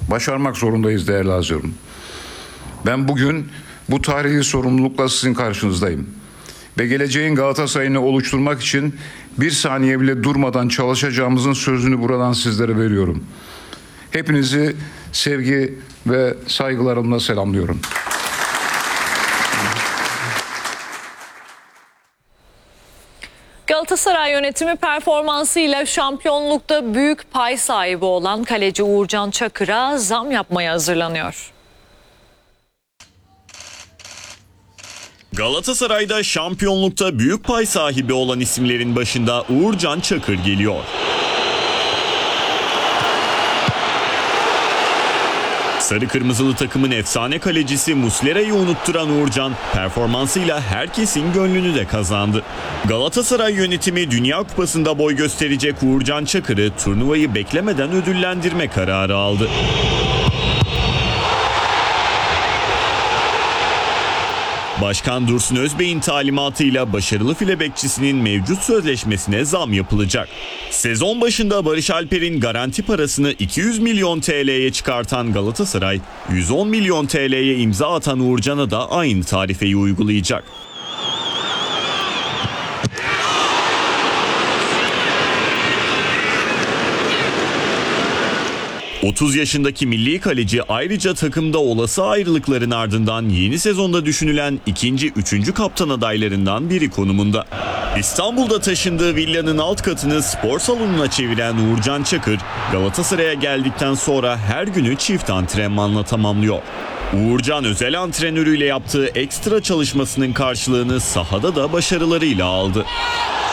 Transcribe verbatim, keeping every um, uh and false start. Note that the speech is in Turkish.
Başarmak zorundayız değerli Hazirun. Ben bugün bu tarihi sorumlulukla sizin karşınızdayım. Ve geleceğin Galatasaray'ını oluşturmak için bir saniye bile durmadan çalışacağımızın sözünü buradan sizlere veriyorum. Hepinizi sevgi ve saygılarımla selamlıyorum. Galatasaray yönetimi performansıyla şampiyonlukta büyük pay sahibi olan kaleci Uğurcan Çakır'a zam yapmaya hazırlanıyor. Galatasaray'da şampiyonlukta büyük pay sahibi olan isimlerin başında Uğurcan Çakır geliyor. Sarı kırmızılı takımın efsane kalecisi Muslera'yı unutturan Uğurcan performansıyla herkesin gönlünü de kazandı. Galatasaray yönetimi Dünya Kupası'nda boy gösterecek Uğurcan Çakır'ı turnuvayı beklemeden ödüllendirme kararı aldı. Başkan Dursun Özbey'in talimatıyla başarılı file bekçisinin mevcut sözleşmesine zam yapılacak. Sezon başında Barış Alper'in garanti parasını iki yüz milyon T L'ye çıkartan Galatasaray, yüz on milyon T L'ye imza atan Uğurcan'a da aynı tarifeyi uygulayacak. otuz yaşındaki milli kaleci ayrıca takımda olası ayrılıkların ardından yeni sezonda düşünülen ikinci, üçüncü kaptan adaylarından biri konumunda. İstanbul'da taşındığı villanın alt katını spor salonuna çeviren Uğurcan Çakır, Galatasaray'a geldikten sonra her günü çift antrenmanla tamamlıyor. Uğurcan özel antrenörüyle yaptığı ekstra çalışmasının karşılığını sahada da başarılarıyla aldı.